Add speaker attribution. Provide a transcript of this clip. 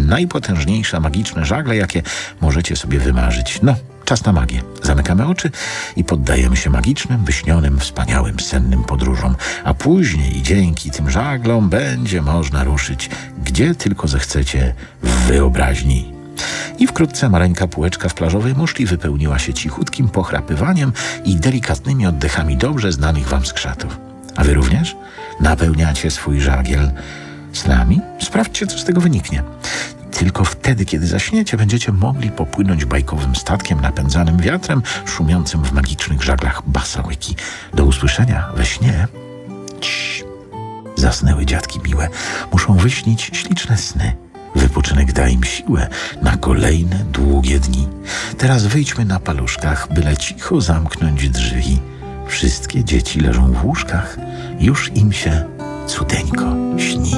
Speaker 1: najpotężniejsze magiczne żagle, jakie możecie sobie wymarzyć. No, czas na magię. Zamykamy oczy i poddajemy się magicznym, wyśnionym, wspaniałym, sennym podróżom. A później dzięki tym żaglom będzie można ruszyć, gdzie tylko zechcecie w wyobraźni. I wkrótce maleńka półeczka w plażowej muszli wypełniła się cichutkim pochrapywaniem i delikatnymi oddechami dobrze znanych wam skrzatów. A wy również napełniacie swój żagiel snami? Sprawdźcie, co z tego wyniknie. Tylko wtedy, kiedy zaśniecie, będziecie mogli popłynąć bajkowym statkiem napędzanym wiatrem, szumiącym w magicznych żaglach basałyki. Do usłyszenia we śnie. Cii. Zasnęły dziadki miłe. Muszą wyśnić śliczne sny. Wypoczynek da im siłę na kolejne długie dni. Teraz wyjdźmy na paluszkach, byle cicho zamknąć drzwi. Wszystkie dzieci leżą w łóżkach, już im się cudeńko śni.